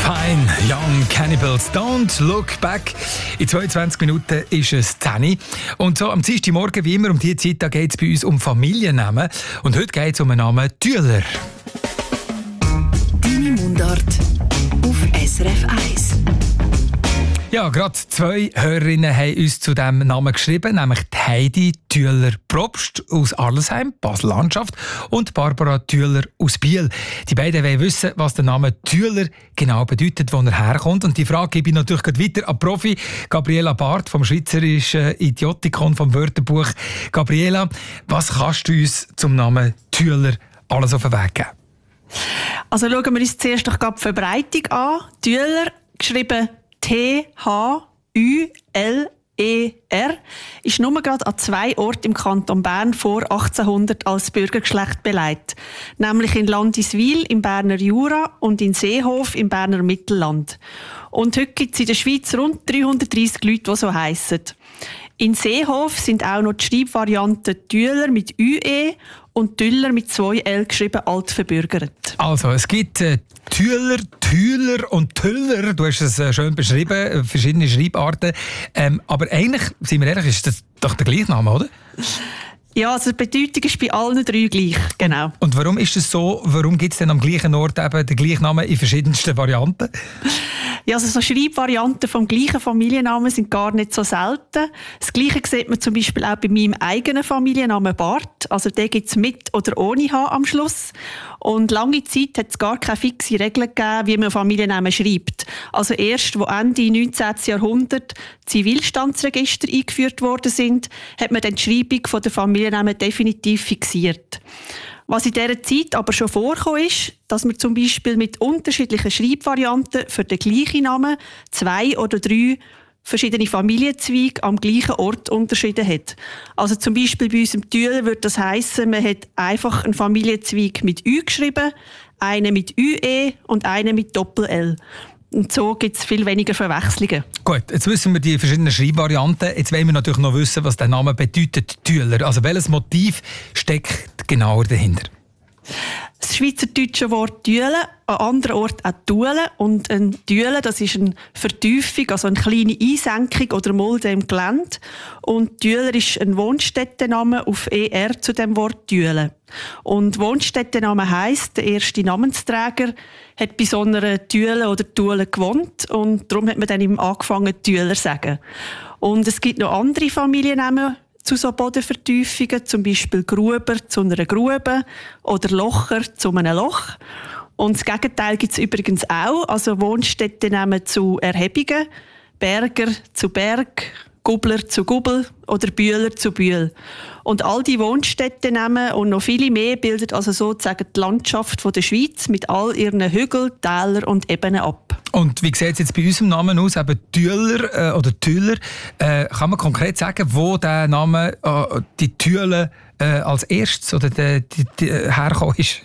Fine, Young Cannibals, Don't Look Back. In 22 Minuten ist es 10 Uhr. Und so am Dienstagmorgen, wie immer um diese Zeit, geht es bei uns um Familiennamen. Und heute geht es um den Namen Tüller. Deine Mundart auf SRF 1. Ja, gerade 2 Hörerinnen haben uns zu diesem Namen geschrieben, nämlich Heidi Tüller-Probst aus Arlesheim, Basel-Landschaft, und Barbara Tüller aus Biel. Die beiden wollen wissen, was der Name Tüller genau bedeutet, wo er herkommt. Und die Frage gebe ich natürlich weiter an Profi Gabriela Barth vom Schweizerischen Idiotikon vom Wörterbuch. Gabriela, was kannst du uns zum Namen Tüller alles auf den Weg geben? Also schauen wir uns zuerst doch die Verbreitung an. Tüller, geschrieben T-H-U-L-E-R, ist nur gerade an 2 Orten im Kanton Bern vor 1800 als Bürgergeschlecht beleidigt. Nämlich in Landiswil im Berner Jura und in Seehof im Berner Mittelland. Und heute gibt es in der Schweiz rund 330 Leute, die so heissen. In Seehof sind auch noch die Schreibvarianten Tüller mit UE und Tüller mit 2 L geschrieben, alt verbürgert. Also, es gibt Tüller, Tüller und Tüller. Du hast es schön beschrieben, verschiedene Schreibarten. Aber eigentlich, sind wir ehrlich, ist das doch der gleiche Name, oder? Ja, also die Bedeutung ist bei allen 3 gleich, genau. Und warum ist das so? Warum gibt es denn am gleichen Ort eben den gleichen Namen in verschiedensten Varianten? Ja, also so Schreibvarianten vom gleichen Familiennamen sind gar nicht so selten. Das Gleiche sieht man zum Beispiel auch bei meinem eigenen Familiennamen Barth. Also den gibt es mit oder ohne H am Schluss. Und lange Zeit hat es gar keine fixe Regel gegeben, wie man Familiennamen schreibt. Also erst, wo Ende 19. Jahrhundert Zivilstandsregister eingeführt worden sind, hat man dann die Schreibung der Familiennamen definitiv fixiert. Was in dieser Zeit aber schon vorkam, ist, dass man zum Beispiel mit unterschiedlichen Schreibvarianten für den gleichen Namen 2 oder 3 verschiedene Familienzweige am gleichen Ort unterschieden hat. Also zum Beispiel bei uns im Tüller würde das heissen, man hat einfach einen Familienzweig mit Ü geschrieben, einen mit UE und einen mit Doppel-L. Und so gibt es viel weniger Verwechslungen. Gut, jetzt wissen wir die verschiedenen Schreibvarianten. Jetzt wollen wir natürlich noch wissen, was der Name bedeutet, Tüller. Also welches Motiv steckt genauer dahinter? Das schweizerdeutsche Wort «Tüle», an anderen Orten auch «Tule». Und ein Tüle, das ist eine Vertiefung, also eine kleine Einsenkung oder Mulde im Gelände. Und Tüler ist ein Wohnstättenname auf ER zu dem Wort «Tüle». Und Wohnstättenname heisst, der erste Namensträger hat bei so einer Tüle oder Tule gewohnt und darum hat man dann ihm angefangen, Tüler zu sagen. Und es gibt noch andere Familiennamen zu so Bodenvertiefungen, zum Beispiel Gruber zu einer Grube oder Locher zu einem Loch. Und das Gegenteil gibt es übrigens auch, also Wohnstättennamen zu Erhebungen, Berger zu Berg, Gubler zu Gubbel oder Bühler zu Bühl. Und all die Wohnstättennamen und noch viele mehr bilden also sozusagen die Landschaft der Schweiz mit all ihren Hügeln, Tälern und Ebenen ab. Und wie sieht es jetzt bei unserem Namen aus, eben Tüller oder Tüller? Kann man konkret sagen, wo der Name, die Tülle als erstes oder die hergekommen ist?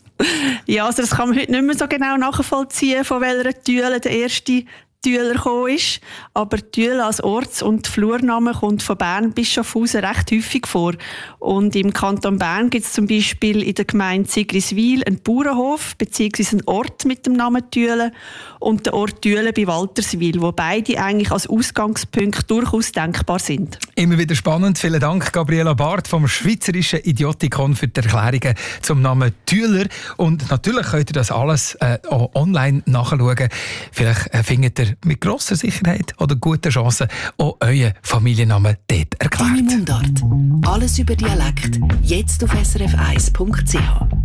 Ja, also das kann man heute nicht mehr so genau nachvollziehen, von welcher Tülle der erste Tüller gekommen ist. Aber Tüll als Orts- und Flurname kommt von Bern bis Schaffhausen recht häufig vor. Und im Kanton Bern gibt es zum Beispiel in der Gemeinde Sigriswil einen Bauernhof bzw. einen Ort mit dem Namen Tüle und den Ort Tüle bei Walterswil, wo beide eigentlich als Ausgangspunkt durchaus denkbar sind. Immer wieder spannend. Vielen Dank, Gabriela Barth vom Schweizerischen Idiotikon für die Erklärungen zum Namen Tüller. Und natürlich könnt ihr das alles auch online nachschauen. Vielleicht findet ihr mit grosser Sicherheit oder guten Chancen auch euren Familiennamen dort erklärt. Deine Mundart. Alles über Dialekt. Jetzt auf srf1.ch.